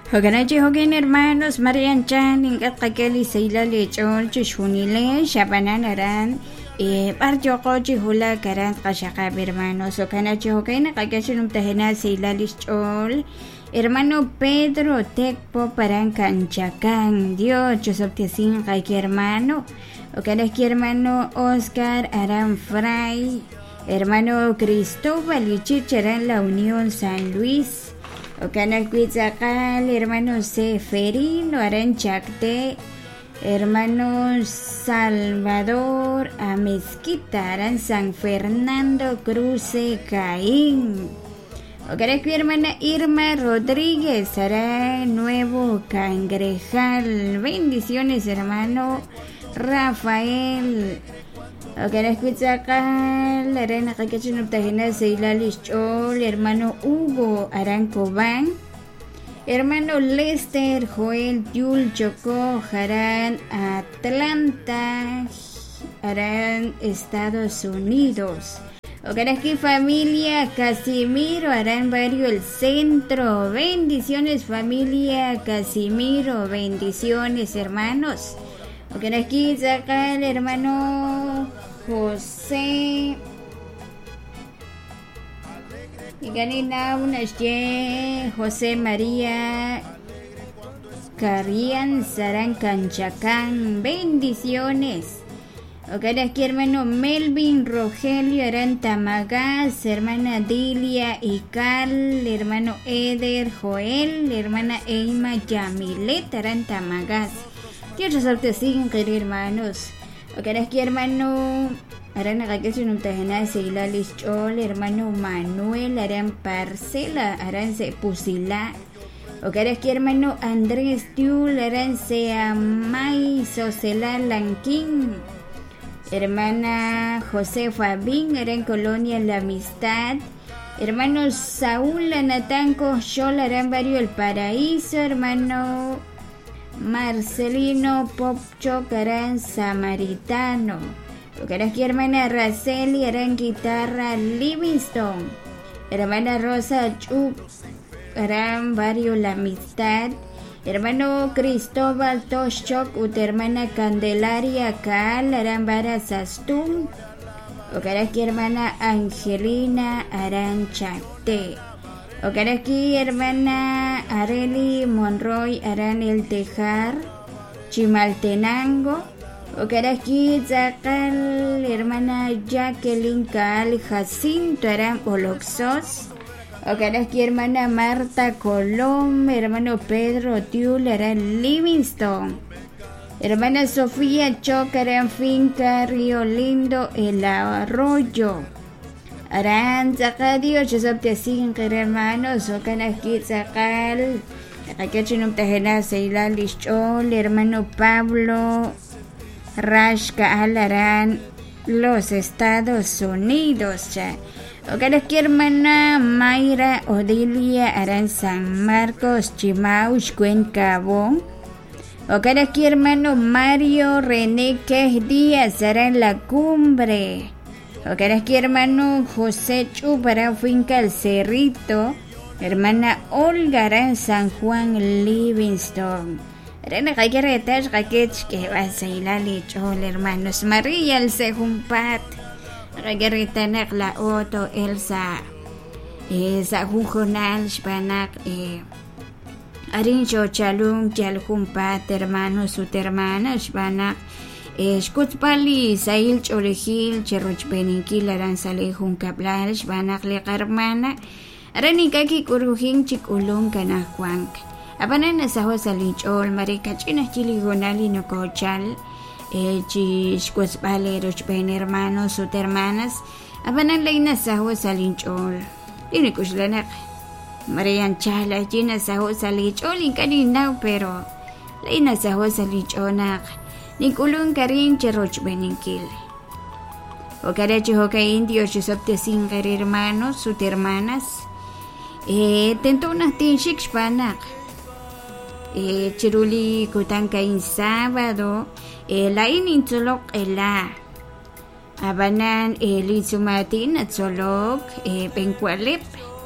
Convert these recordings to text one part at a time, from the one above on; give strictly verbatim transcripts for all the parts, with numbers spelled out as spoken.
Hoganachi Hogan hermanos Marian Chan ingat kakeli seila lechol chishunile shabananaran eh barjo koji hula karan kashaka hermanos Hoganachi Hogan kakashinum tahena seila lechol hermano Pedro Tecpo paran canchacan Dios chosoptesin kaki hermano Hoganachi hermano Oscar Aran Fray hermano Cristóbal y Chicharan la Unión San Luis Ocanachuizacal, hermano Seferino Aranchacte, hermano Salvador Amezquita, Aran San Fernando Cruce Caín. Ocanachui, hermana Irma Rodríguez, Aran Nuevo Cangrejal. Bendiciones, hermano Rafael. Ocanachuizacal, Aran Acachinuptajena Seila Lichol, hermano Hugo Arancobán, hermano Lester Joel Yul Chocó, Harán Atlanta, Harán Estados Unidos. Ocanachui familia Casimiro, Harán Barrio El Centro. Bendiciones familia Casimiro, bendiciones hermanos. Ocanachui Zacal, hermano José y ganina unas ye José María Carrián Sarán Canchacán. Bendiciones. Ocanachui hermano Melvin Rogelio Arán Tamagas, hermana Dilia y Carl, hermano Eder Joel, hermana Eima Yamilet Arán Tamagas. Dios resalte siguen queridos hermanos. Ocanachui hermano Aran Acacachun Tajena Seila Lichol, hermano Manuel Aran Parcela Aran Se Pusila. Ocanachui hermano Andrés Tiul Aran Se Amay Sosela Lanquín. Hermana José Fabín Aran Colonia La Amistad. Hermano Saúl Anatanco Xol Aran Barrio El Paraíso. Hermano Marcelino Popcho Caran Samaritano. Ocanachui hermana Raceli Aran Guitarra Livingston. Hermana Rosa Chup Aran Barrio La Amistad. Hermano Cristóbal Toshchok ut hermana Candelaria Caal Aran Bara Sastum. Ocanachui hermana Angelina Aran Chacte. Ocanachui hermana Areli Monroy Aran El Tejar Chimaltenango. Ocanachui Zacal, hermana Jacqueline Caal Jacinto Aran Oloxos. Ocanachui hermana Marta Colom, hermano Pedro Tiul Aran Livingston. Hermana Sofía Choc Aran Finca Río Lindo El Arroyo. Aran Zacadio, Joseph siguen hermanos. Ocanachui Zacal, Acachinum Tajena Seila Lichol, hermano Pablo Rashka Alarán, los Estados Unidos. Ocanachui hermana Mayra Odilia Aran San Marcos Chimauch Cuencabón. Ocanachui hermano Mario René Quej Díaz Aran La Cumbre. Ocanachui hermano José Chupara Finca El Cerrito. Hermana Olga Aran San Juan Livingston. Rena Gagueretas Gaquech que va a Seila Lichol, hermanos María El Sejumpat Gaguereta la Otto Elsa Esa Jujonal Shpanak Arincho Chalung Chalhumpat, hermanos su hermana Shpanak Shkutpali Sail Chorejil Cheroch Beninkil Aran Salejun Kablal Shpanak le hermana Ranikaki Kurujin Chikulung Kanahuank. Abanan sa ho sa lichol marika china chiligonali no cochal eh chis baleros pen hermanos o hermanas abanan leina sa ho sa lichol ini kuslanak marian chala china sa ho sa lichol inkanina pero leina sa ho sa lichonak nikulung karin cheroch beninkil o karachi ho ka indio chisopte sin hermanos o hermanas eh tento na tin shikshpanak Eh, chiruli kutanka in sábado eh, la inintolok ela abanan eh, litsumatin at solok eh, penkwalip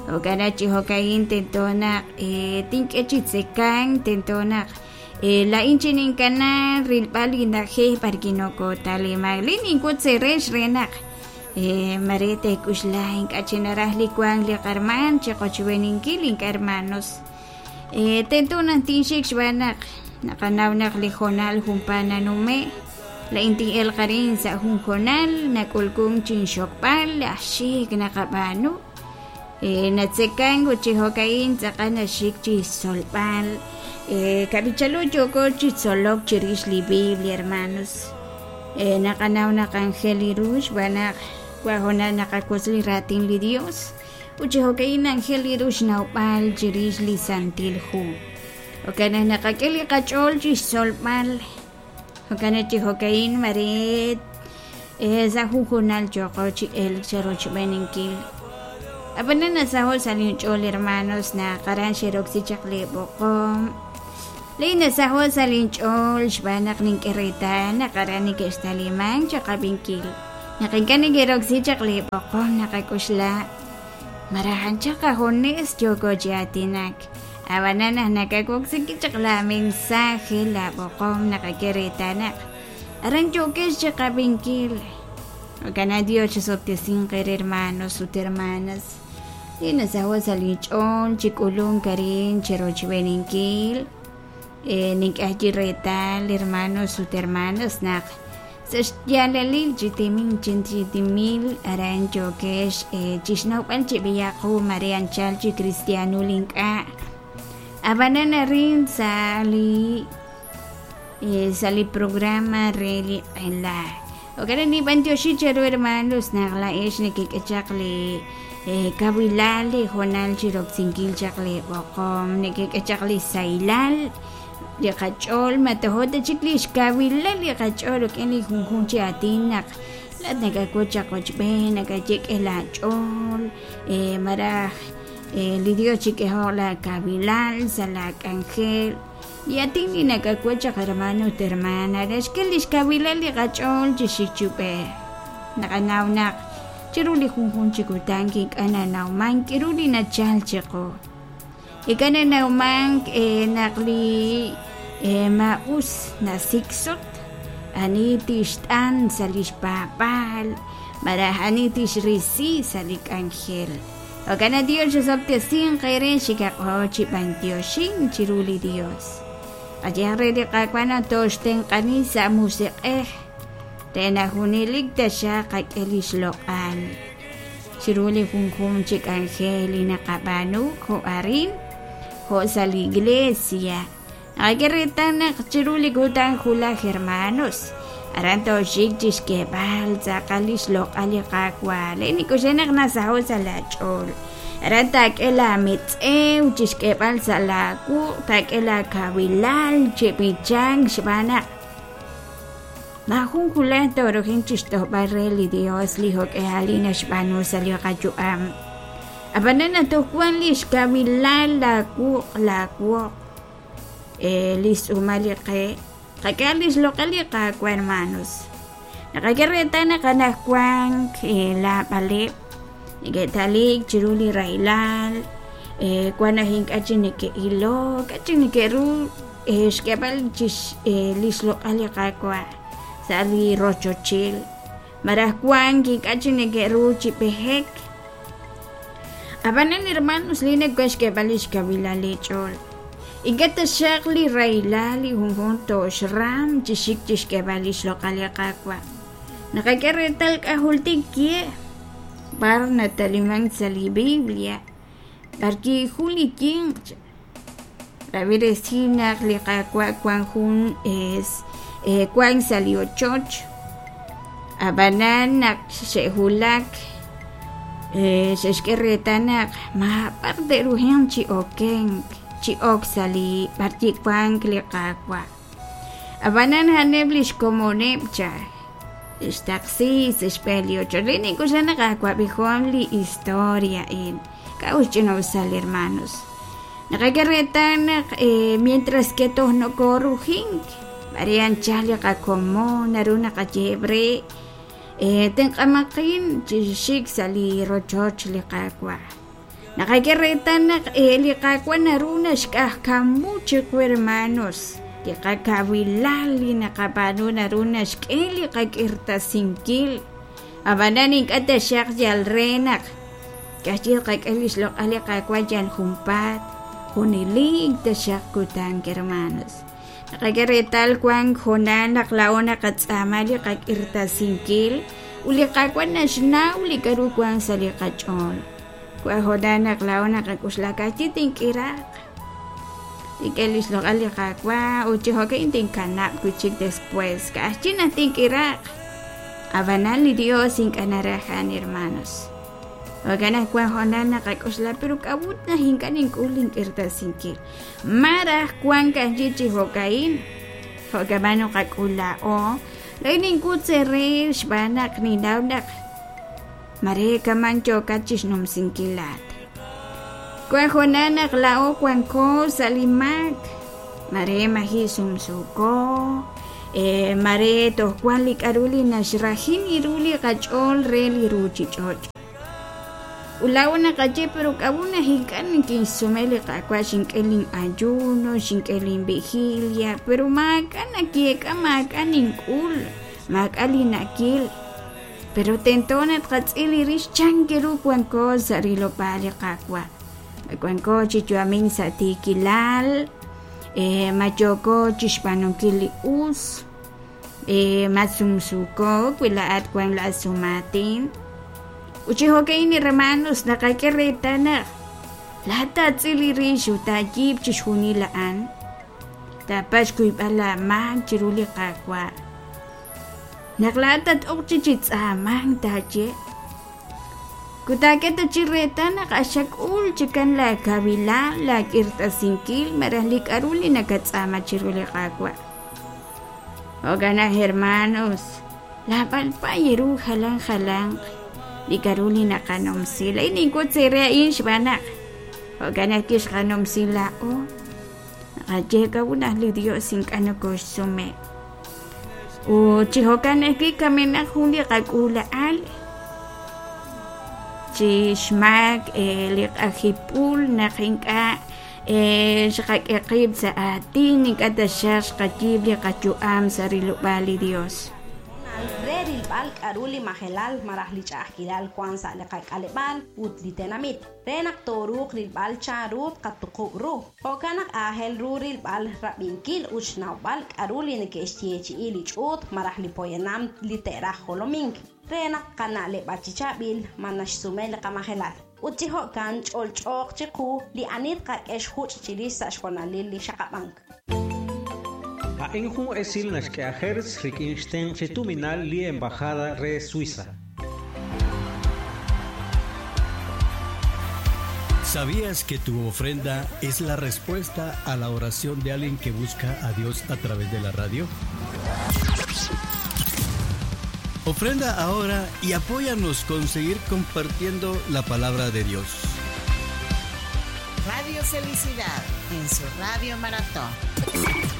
Okanachi hokain tentonak eh, tinkechitsekan tentonak eh, la inchinin kana rilpali naje parkinoko talemagli ninkutseresh renak eh, marete kushlain kachinarahli kuang li karman chekochweninkilin hermanos eh, tentonan tinshik shbanak nakanawnak li jonal humpana nume la inti el karin sa hun jonal nakulkung chinshokpal ashik nakabano Eh, natsekan go chihokain tsakana shik chi solpal eh, kabichalo choko chi solok chirish li Biblia hermanos eh, nakanaw na kanghel irush banak wahona nakakusli ratin li Dios uchihokain anghel irush naupal chirish li santil hu okana nakakeli kachol chi solpal okana chihokain maret eh, sa huhunal choko chi el cheroch beninkil Abanan na sahol sa linchol hermanos na karan shirok si chakle bokom. Lay na sahol sa linchol shbanak ning kereta na karan ni kestalimang tsaka bingkil. Nakingkan ni girok si chakle bokom nakakusla. Marahan tsaka hones joko jatinak. Abanan na nakakok si chakla mensahe la bokom nakakereta na. Arang jokes tsaka bingkil. Ogana Dios soptesin ker hermanos ut hermanas. Ina sawa sa linchon chikulong karin cherochbeninkil. Eh ning ajiretal hermanos ut hermanas nak. Sa yalalil jitimin chintitimil aran jokesh eh chisnaw pan chibiyako marian chalchi cristiano lingka. Abanan na rin sa li eh sa li programa reli la. Okana ni bantyoshi chero hermanos nakla ish nikikachakli eh kabilale honal chirok singkil chakli bokom nikikachakli sailal yakachol matohod chiklish kabilal yakachol okeni hunhun chatinak lat nakakochakochbe nakachik elachol eh marah eh lidio chikehola kabilal salak angel Yating ni nakakucha hermano te hermana Rashkelish kabila li gachol chishichupe Nakanawnak Chiruli hunhun chikutanki Kana naumang kiruli na chal chiko Ikana naumang eh, nakli eh, maus na siksot Anitish tan salish papal Marahanitish risi salik angel O kana Dios sopte sin kairen shikako chipantiyoshin chiruli Dios Ajarre de kakwana tosten kanisa musik eh Tena hunilig ta siya kag elis lokal Siruli kungkung chik angeli na kabano Ho arin Ho sa iglesia Nakikirita na siruli gutang hula hermanos Aran to shik chiskebal sa kalis lokal yakakwa Lini ko siya naknasaho sa lachol Aran takela mitsew chiskepal sa laku takela kabilal chipichang shbanak Mahung kulah torohin chisto barreli Dios lihok e halina shbano sa liakajuam Abanan na tukwan lis kabilal laku laku E lis umalike Kakalis lokali kakwa hermanos Nakakireta na kanakwang e la palip Nigetalik chiruli railal eh kuana hing achinike ilo achinike ru eh skepal chis eh lislo ali kakwa sali rochochil marah kuang ki achinike ru chipehek abanan hermanos line kwesh kepalish kabila lechol igata shakli railali hungon to shram chishik chishkebalish lokali kakwa nakakeretal kahultik kie Par natalimang sa Biblia Parki huli king Rabire sinak lika kwa kwang hun es eh, kwang salio choch Abanan nak sehulak eh, Seskeretanak Ma parte ruhen chi okeng Chi ok sali Parki kwang lika kwa Abanan haneblish komonepcha Taxis, espelio, chorrini, cosa nakakwa, bihomli, historia, in. Kauchino sal, hermanos. Nakakaretanak, eh, mientras que todos no corrujink. Marian chalya kakomo, naruna kajebre. Eh, ten kamakin, chishik sali rochoch li kakwa. Nakakereta liqakwan naruna xkajkamuchik hermanos. Liqakawilali nakapano naruna xk'eli qak'irtasinkil. Abananin k'ata xaq yalrenak. Kachil qak'elish loq'ali qakwan yalhumpat. Junilig ta xaq kutank hermanos. Nakakeretal kwan jonan naklaona katzamali qak'irtasinkil. Uli qakwan naxna uli karu kwan sa liqach'ol. Kwa jodan naklaona kakuslakachi tinkirak. Ikelis loq'ali qakwa uchi hoke intinkanap kuchik después. Kachi na tinkirak. Abanali Dios inkanarajan hermanos. Ogana kwa jonan nakakusla pero kabut na hinkanin kuling irtasinkil. Marah kwan kachichi hokain. Hokamano kakulao. Laining kutserir shbanak ni daudak. Mare kamancho kachis num sinkilat. Kwa jonanak lao kwanko salimak. Mare mahisum suko. Eh, mare to kwalik aruli nashrahin iruli kachol reli ruchichoch. Ulaw na kache pero kabuna hikan kin sumeli kakwa shinkeling ayuno, shinkeling vigilia, pero makan aquí makan inkul, makalin akil. Pero tentonat katsili rish changiru kwanko sarilo pali kakwa. Kwanko chichuamin sa tikilal, eh, machoko chishpanongkili us, eh, masumsuko, kwila at kwan la sumatin. Uchihokain hermanos nakakereta na lata tsilirishu tajib chishunilaan tapas kuipala mang chiruli kakwa naklatat okchichits amang taje kutaketa chireta nakasyak ul chikan la kabila la kirtasinkil marahlik aruli nakatsama chiruli kakwa ogana hermanos lapal pa yeru halang halang di karuli na kanom sila ini ko tsere ish banak o ganat kish kanom sila o nakajeka unah li Dios sing ano ko sume o chihokan eki kami nakhuli kagulaan chishmak elik ahipul nakinka eh shakak ekib sa atin ikadasyash kakibli kachuam sa rilubali Dios Reril bal karuli mahelal marahli chahkilal kwansa lekak alebal utli tenamit renak toruk ril bal charut katuku ru okanak ahel ruril bal rabinkil uchnaw bal karuli nekeshtiechi ilich ut marahli poyenam litera holoming renak kanale bachichabil manash sumel kamahelal uchi hokan chol chok chiku li anit ka esh huch chilis ashkonalil li shakabank Aenju esil nashkeajers rikinsten chetuminal li embajada re Suiza. ¿Sabías que tu ofrenda es la respuesta a la oración de alguien que busca a Dios a través de la radio? Ofrenda ahora y apóyanos con seguir compartiendo la palabra de Dios. Radio Felicidad en su Radio Maratón.